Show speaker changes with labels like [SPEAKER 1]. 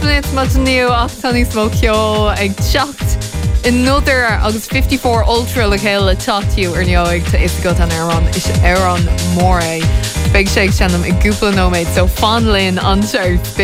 [SPEAKER 1] minutes mat new ach Tony Smokyo ag shocked another agus 54 ultra le chéile chatú ar neoig tá is go an Aaron Moray big shake shanam i gúpla nóméid so fan linn an